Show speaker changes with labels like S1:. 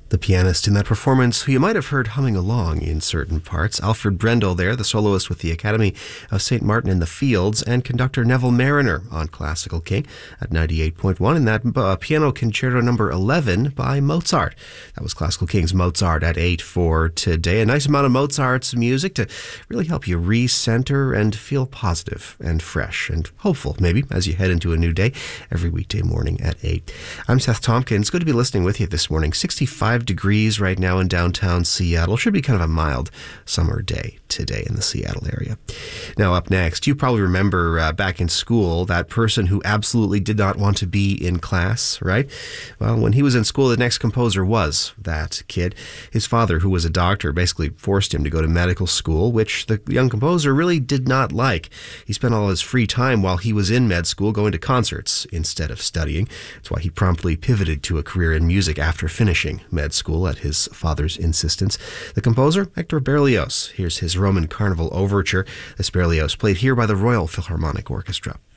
S1: The pianist in that performance, who you might have heard humming along in certain parts, Alfred Brendel there, the soloist with the Academy of St. Martin in the Fields, and conductor Neville Marriner on Classical King at 98.1, and that piano concerto number 11 by Mozart. That was Classical King's Mozart at 8 for today. A nice amount of Mozart's music to really help you recenter and feel positive and fresh and hopeful, maybe, as you head into a new day every weekday morning at 8. I'm Seth Tompkins. Good to be listening with you this morning. 65 degrees right now in downtown Seattle. Should be kind of a mild summer day today in the Seattle area. Now, up next, you probably remember back in school that person who absolutely did not want to be in class, right? Well, when he was in school, the next composer was that kid. His father, who was a doctor, basically forced him to go to medical school, which the young composer really did not like. He spent all his free time while he was in med school going to concerts instead of studying. That's why he promptly pivoted to a career in music after finishing med school at his father's insistence. The composer, Hector Berlioz. Here's his Roman Carnival Overture. This Berlioz played here by the Royal Philharmonic Orchestra.